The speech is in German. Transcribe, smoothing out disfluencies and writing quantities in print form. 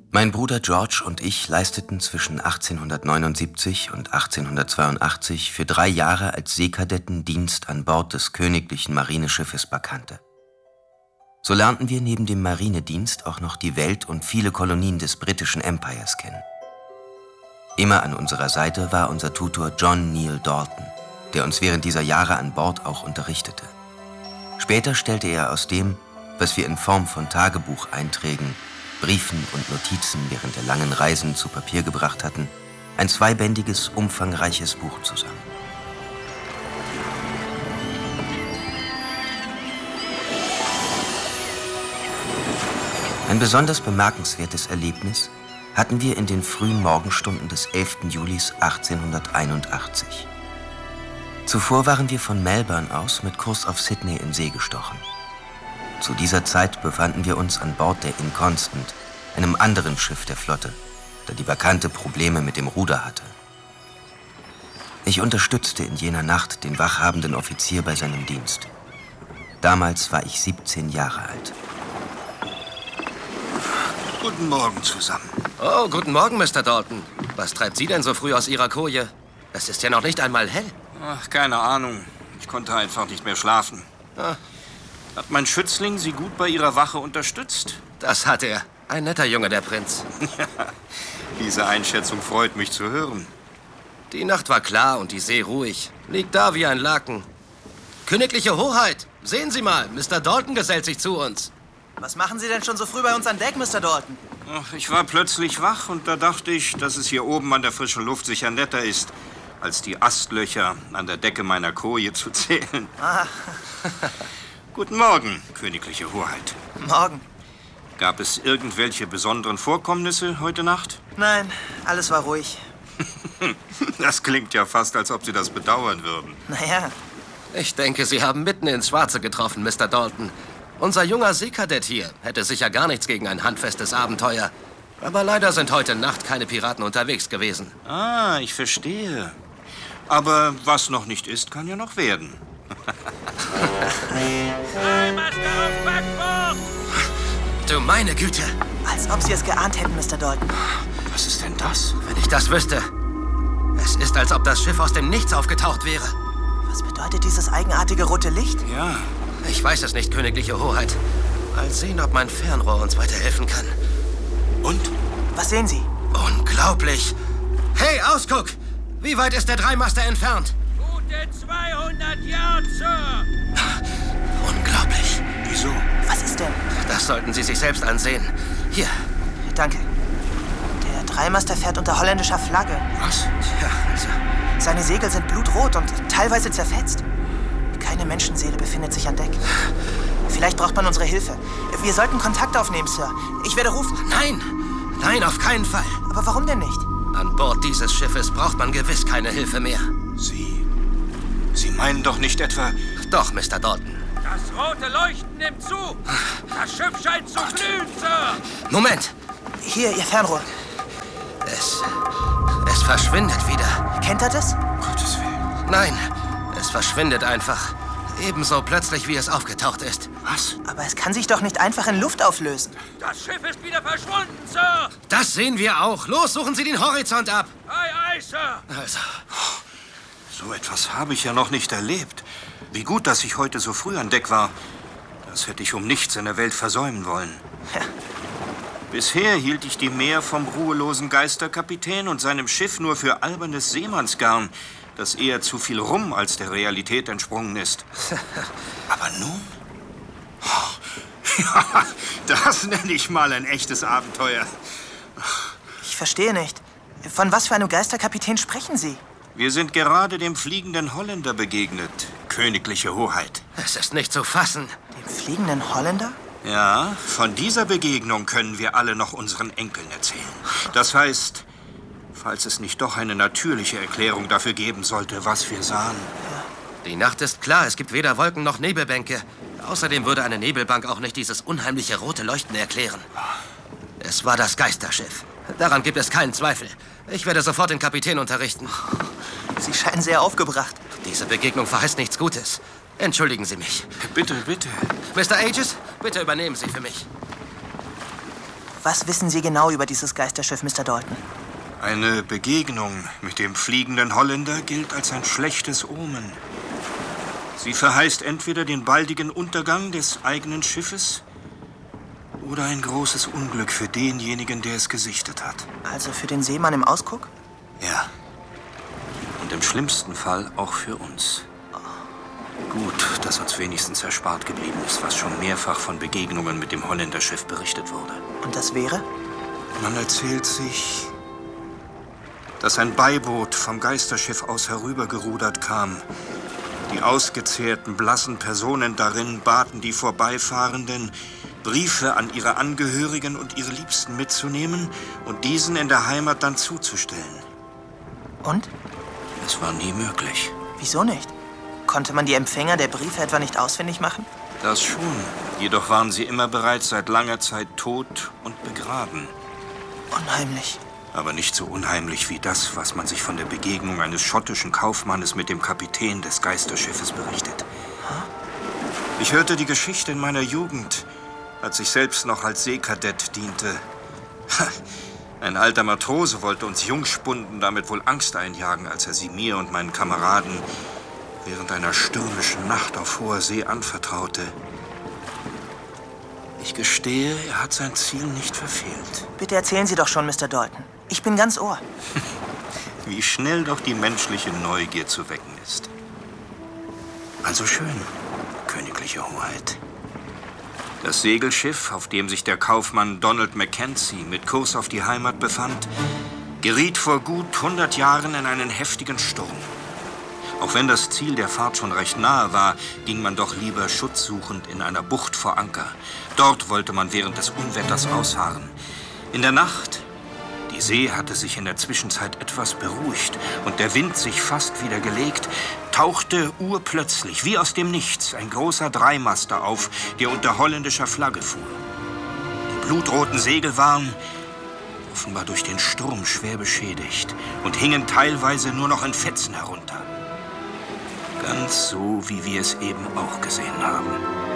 Mein Bruder George und ich leisteten zwischen 1879 und 1882 für 3 Jahre als Seekadetten Dienst an Bord des königlichen Marineschiffes Bacchante. So lernten wir neben dem Marinedienst auch noch die Welt und viele Kolonien des britischen Empires kennen. Immer an unserer Seite war unser Tutor John Neil Dalton, der uns während dieser Jahre an Bord auch unterrichtete. Später stellte er aus dem, was wir in Form von Tagebucheinträgen, Briefen und Notizen während der langen Reisen zu Papier gebracht hatten, ein 2-bändiges, umfangreiches Buch zusammen. Ein besonders bemerkenswertes Erlebnis hatten wir in den frühen Morgenstunden des 11. Julis 1881. Zuvor waren wir von Melbourne aus mit Kurs auf Sydney in See gestochen. Zu dieser Zeit befanden wir uns an Bord der Inconstant, einem anderen Schiff der Flotte, da die Bacchante Probleme mit dem Ruder hatte. Ich unterstützte in jener Nacht den wachhabenden Offizier bei seinem Dienst. Damals war ich 17 Jahre alt. Guten Morgen zusammen. Oh, guten Morgen, Mr. Dalton. Was treibt Sie denn so früh aus Ihrer Koje? Es ist ja noch nicht einmal hell. Ach, keine Ahnung. Ich konnte einfach nicht mehr schlafen. Ah. Hat mein Schützling Sie gut bei Ihrer Wache unterstützt? Das hat er. Ein netter Junge, der Prinz. Ja, diese Einschätzung freut mich zu hören. Die Nacht war klar und die See ruhig. Liegt da wie ein Laken. Königliche Hoheit, sehen Sie mal, Mr. Dalton gesellt sich zu uns. Was machen Sie denn schon so früh bei uns an Deck, Mr. Dalton? Ach, ich war plötzlich wach und da dachte ich, dass es hier oben an der frischen Luft sicher netter ist, als die Astlöcher an der Decke meiner Koje zu zählen. Ah. Guten Morgen, Königliche Hoheit. Morgen. Gab es irgendwelche besonderen Vorkommnisse heute Nacht? Nein, alles war ruhig. Das klingt ja fast, als ob Sie das bedauern würden. Naja. Ich denke, Sie haben mitten ins Schwarze getroffen, Mr. Dalton. Unser junger Seekadett hier hätte sicher gar nichts gegen ein handfestes Abenteuer. Aber leider sind heute Nacht keine Piraten unterwegs gewesen. Ah, ich verstehe. Aber was noch nicht ist, kann ja noch werden. Du meine Güte. Als ob Sie es geahnt hätten, Mr. Dalton. Was ist denn das? Wenn ich das wüsste. Es ist, als ob das Schiff aus dem Nichts aufgetaucht wäre. Was bedeutet dieses eigenartige rote Licht? Ja. Ich weiß es nicht, Königliche Hoheit. Mal sehen, ob mein Fernrohr uns weiterhelfen kann. Und? Was sehen Sie? Unglaublich. Hey, Ausguck! Wie weit ist der Dreimaster entfernt? Gute 200 Yards, Sir. Unglaublich. Wieso? Was ist denn? Das sollten Sie sich selbst ansehen. Hier. Danke. Der Dreimaster fährt unter holländischer Flagge. Was? Tja, also. Seine Segel sind blutrot und teilweise zerfetzt. Keine Menschenseele befindet sich an Deck. Vielleicht braucht man unsere Hilfe. Wir sollten Kontakt aufnehmen, Sir. Ich werde rufen. Nein! Nein, auf keinen Fall. Aber warum denn nicht? An Bord dieses Schiffes braucht man gewiss keine Hilfe mehr. Sie meinen doch nicht etwa... Doch, Mr. Dalton. Das rote Leuchten nimmt zu. Das Schiff scheint zu glühen, Sir. Moment. Hier, Ihr Fernrohr. Es verschwindet wieder. Kennt er das? Gottes Willen. Nein, es verschwindet einfach. Ebenso plötzlich, wie es aufgetaucht ist. Was? Aber es kann sich doch nicht einfach in Luft auflösen. Das Schiff ist wieder verschwunden, Sir. Das sehen wir auch. Los, suchen Sie den Horizont ab. Aye, aye, Sir. Also, So etwas habe ich ja noch nicht erlebt. Wie gut, dass ich heute so früh an Deck war. Das hätte ich um nichts in der Welt versäumen wollen. Ja. Bisher hielt ich die Meer vom ruhelosen Geisterkapitän und seinem Schiff nur für albernes Seemannsgarn, das eher zu viel Rum als der Realität entsprungen ist. Aber nun? Ja, das nenne ich mal ein echtes Abenteuer. Ich verstehe nicht. Von was für einem Geisterkapitän sprechen Sie? Wir sind gerade dem fliegenden Holländer begegnet, Königliche Hoheit. es ist nicht zu fassen. Dem fliegenden Holländer? Ja, von dieser Begegnung können wir alle noch unseren Enkeln erzählen. Das heißt, falls es nicht doch eine natürliche Erklärung dafür geben sollte, was wir sahen. Die Nacht ist klar, es gibt weder Wolken noch Nebelbänke. Außerdem würde eine Nebelbank auch nicht dieses unheimliche rote Leuchten erklären. Es war das Geisterschiff. Daran gibt es keinen Zweifel. Ich werde sofort den Kapitän unterrichten. Sie scheinen sehr aufgebracht. Diese Begegnung verheißt nichts Gutes. Entschuldigen Sie mich. Bitte, bitte. Mr. Aegis, bitte übernehmen Sie für mich. Was wissen Sie genau über dieses Geisterschiff, Mr. Dalton? Eine Begegnung mit dem fliegenden Holländer gilt als ein schlechtes Omen. Sie verheißt entweder den baldigen Untergang des eigenen Schiffes oder ein großes Unglück für denjenigen, der es gesichtet hat. Also für den Seemann im Ausguck? Ja. Und im schlimmsten Fall auch für uns. Gut, dass uns wenigstens erspart geblieben ist, was schon mehrfach von Begegnungen mit dem Holländerschiff berichtet wurde. Und das wäre? Man erzählt sich, dass ein Beiboot vom Geisterschiff aus herübergerudert kam. Die ausgezehrten, blassen Personen darin baten die Vorbeifahrenden, Briefe an ihre Angehörigen und ihre Liebsten mitzunehmen und diesen in der Heimat dann zuzustellen. Und? Es war nie möglich. Wieso nicht? Konnte man die Empfänger der Briefe etwa nicht ausfindig machen? Das schon. Jedoch waren sie immer bereits seit langer Zeit tot und begraben. Unheimlich. Aber nicht so unheimlich wie das, was man sich von der Begegnung eines schottischen Kaufmannes mit dem Kapitän des Geisterschiffes berichtet. Ich hörte die Geschichte in meiner Jugend, als ich selbst noch als Seekadett diente. Ein alter Matrose wollte uns Jungspunden damit wohl Angst einjagen, als er sie mir und meinen Kameraden während einer stürmischen Nacht auf hoher See anvertraute. Ich gestehe, er hat sein Ziel nicht verfehlt. Bitte erzählen Sie doch schon, Mr. Dalton. Ich bin ganz Ohr. Wie schnell doch die menschliche Neugier zu wecken ist. Also schön, königliche Hoheit. Das Segelschiff, auf dem sich der Kaufmann Donald Mackenzie mit Kurs auf die Heimat befand, geriet vor gut 100 Jahren in einen heftigen Sturm. Auch wenn das Ziel der Fahrt schon recht nahe war, ging man doch lieber schutzsuchend in einer Bucht vor Anker. Dort wollte man während des Unwetters ausharren. In der Nacht, die See hatte sich in der Zwischenzeit etwas beruhigt und der Wind sich fast wieder gelegt, tauchte urplötzlich, wie aus dem Nichts, ein großer Dreimaster auf, der unter holländischer Flagge fuhr. Die blutroten Segel waren offenbar durch den Sturm schwer beschädigt und hingen teilweise nur noch in Fetzen herunter. Ganz so, wie wir es eben auch gesehen haben.